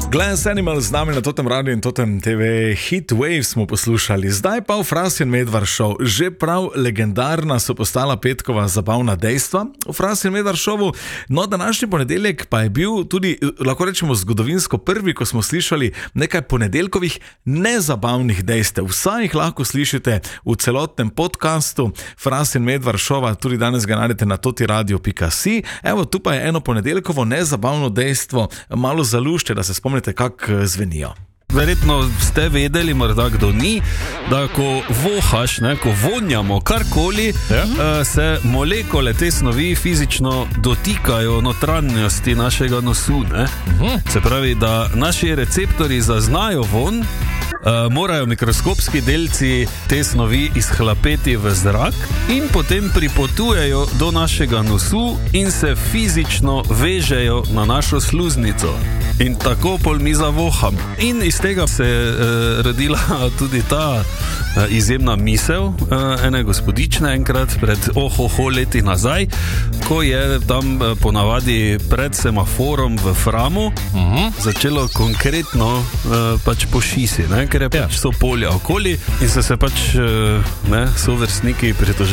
Glass Animals z nami na Totem Radio in Totem TV Hit Wave smo poslušali. Zdaj pa v Fras in Medvard Show. Že prav legendarna so postala petkova zabavna dejstva v Fras in Medvard Showu. No, današnji ponedeljek pa je bil tudi, lahko rečemo, zgodovinsko prvi, ko smo slišali nekaj ponedeljkovih nezabavnih dejstev. Vsaj jih lahko slišite v celotnem podcastu Fras in Medvard Showa, tudi danes ga najdete na totiradio.si. Evo, tu pa je eno ponedeljkovo nezabavno dejstvo, malo zalušče, da se spomnite, kako zvenijo. Verjetno ste vedeli, morda kdo ni, da ko vohaš, ko vonjamo karkoli, se molekule te snovi fizično dotikajo notranjosti našega nosu. Se pravi, da naši receptorji zaznajo von, morajo mikroskopski delci te snovi izhlapeti v zrak in potem pripotujejo do našega nosu in se fizično vežejo na našo sluznico. In tako pol mi zavoham. In iz tega se je rodila tudi ta izjemna misel ene gospodične enkrat pred leti nazaj, ko je tam ponavadi pred semaforom v Framu začelo konkretno pač po šisi, ker je pač so polja okoli in so se pač sovrstniki pritoževali